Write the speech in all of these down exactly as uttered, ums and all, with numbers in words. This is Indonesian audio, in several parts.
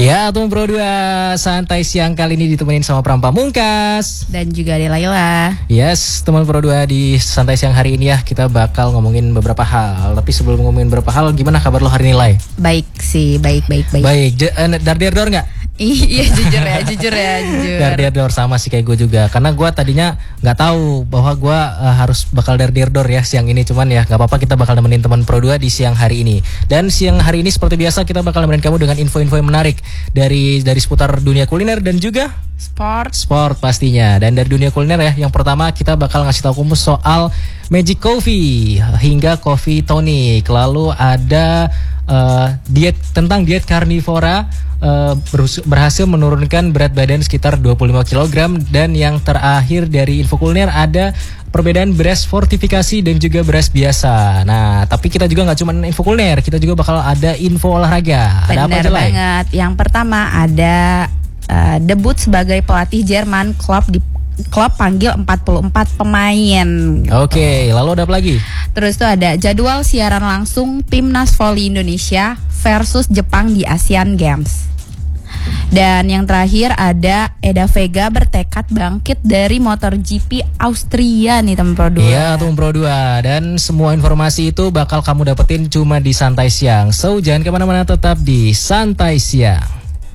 Ya, teman Pro dua, santai siang kali ini ditemenin sama Pram Pamungkas dan juga ada Laila. Yes, teman Pro dua, di santai siang hari ini ya kita bakal ngomongin beberapa hal. Tapi sebelum ngomongin beberapa hal, gimana kabar lo hari ini, Lai? Baik sih, baik baik baik. Baik, J- uh, dar-dar-dor nggak? Iya, jujur ya, jujur ya, jujur. Dar-dar-dor sama sih kayak gue juga. Karena gue tadinya nggak tahu bahwa gue uh, harus bakal dar-dar-dor ya siang ini. Cuman ya nggak apa-apa, kita bakal nemenin teman Pro dua di siang hari ini. Dan siang hari ini seperti biasa kita bakal nemenin kamu dengan info-info yang menarik dari dari seputar dunia kuliner dan juga sport. Sport pastinya. Dan dari dunia kuliner ya, yang pertama kita bakal ngasih tahu kamu soal Magic Coffee hingga Coffee Tonic. Lalu ada uh, diet tentang diet karnivora, uh, berhasil menurunkan berat badan sekitar dua puluh lima kilogram. Dan yang terakhir dari info kuliner ada perbedaan beras fortifikasi dan juga beras biasa. Nah, tapi kita juga nggak cuma info kuliner, kita juga bakal ada info olahraga. Ada apa aja, Lai? Banget. Yang pertama ada uh, debut sebagai pelatih Jerman, klub di klub panggil empat puluh empat pemain. Oke, okay, lalu ada apa lagi? Terus tuh ada jadwal siaran langsung Timnas Voli Indonesia versus Jepang di Asian Games. Dan yang terakhir ada Eda Vega bertekad bangkit dari MotoGP Austria nih teman Pro dua. Iya teman Pro dua. Dan semua informasi itu bakal kamu dapetin cuma di Santai Siang. So jangan kemana-mana, tetap di Santai Siang.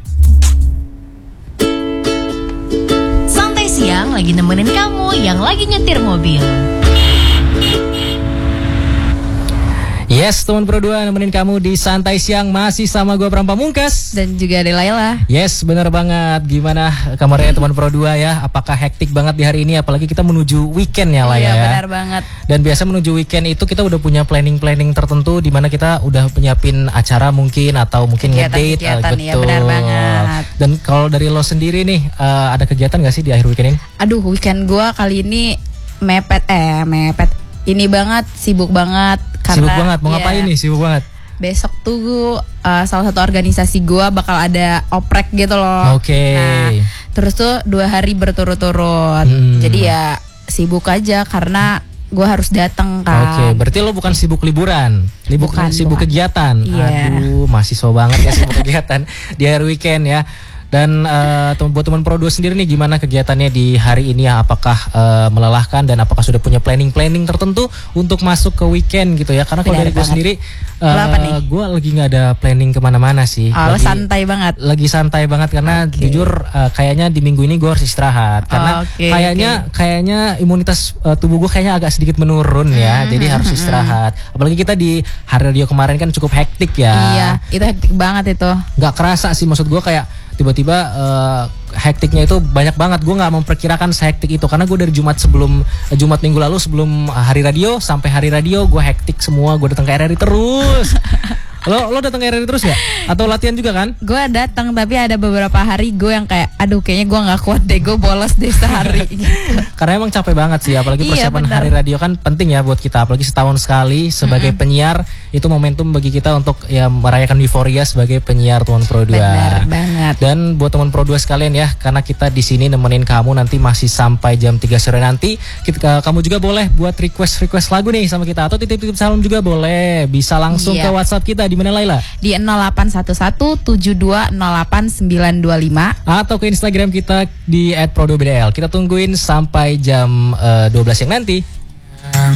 Santai Siang lagi nemenin kamu yang lagi nyetir mobil. Yes, teman Pro dua nemenin kamu di Santai Siang masih sama gue Pram Pamungkas dan juga ada Laila. Yes, benar banget. Gimana kabarnya teman Pro dua ya? Apakah hektik banget di hari ini? Apalagi kita menuju weekend ya, Laila. Iya, ya. benar banget. Dan biasa menuju weekend itu kita udah punya planning-planning tertentu di mana kita udah penyiapin acara mungkin atau mungkin ngedate. Kegiatan, uh, ya, benar banget. Dan kalau dari lo sendiri nih, uh, ada kegiatan gak sih di akhir weekend ini? Aduh, weekend gue kali ini mepet eh mepet. Ini banget, sibuk banget. Karena, sibuk banget, mau ya, ngapain nih sibuk banget? Besok tuh uh, salah satu organisasi gue bakal ada oprek gitu loh. Oke. Okay. Nah, terus tuh dua hari berturut-turut. Hmm. Jadi ya sibuk aja karena gue harus datang kan. Oke, okay, berarti lo bukan sibuk liburan, sibuk bukan, sibuk bukan. kegiatan. Yeah. Aduh, mahasiswa banget ya sibuk kegiatan di hari weekend ya. Dan uh, buat teman Pro dua sendiri nih, gimana kegiatannya di hari ini ya? Apakah uh, melelahkan dan apakah sudah punya planning-planning tertentu untuk masuk ke weekend gitu ya? Karena kalau dari gue sendiri, uh, gue lagi nggak ada planning kemana-mana sih. Oh, lagi, santai banget. Lagi santai banget karena okay. jujur uh, kayaknya di minggu ini gue harus istirahat. Karena oh, okay, kayaknya okay. kayaknya imunitas uh, tubuh gue kayaknya agak sedikit menurun ya. Hmm, Jadi hmm, harus istirahat. Hmm. Apalagi kita di hari radio kemarin kan cukup hektik ya. Iya, itu hektik banget itu. Nggak kerasa sih, maksud gue kayak tiba-tiba uh, hektiknya itu banyak banget. Gue nggak memperkirakan sehektik itu karena gue dari Jumat sebelum uh, Jumat minggu lalu sebelum hari radio sampai hari radio gue hektik semua. Gue datang ke R R I terus. Lo lo datang ke R R I terus ya? Atau latihan juga kan? Gue datang, tapi ada beberapa hari gue yang kayak aduh kayaknya gue nggak kuat deh, gue bolos deh sehari gitu. Karena emang capek banget sih, apalagi persiapan iya, hari radio kan penting ya buat kita, apalagi setahun sekali sebagai mm-hmm. penyiar itu momentum bagi kita untuk ya merayakan euforia sebagai penyiar teman Pro dua. Benar banget. Dan buat teman Pro dua sekalian ya, karena kita di sini nemenin kamu nanti masih sampai jam tiga sore nanti. Kita, kamu juga boleh buat request-request lagu nih sama kita atau titip-titip salam juga boleh. Bisa langsung iya. ke WhatsApp kita di mana, Laila? Di nol delapan satu satu tujuh dua nol delapan sembilan dua lima atau ke Instagram kita di et pro dua b d l. Kita tungguin sampai jam uh, dua belas siang nanti.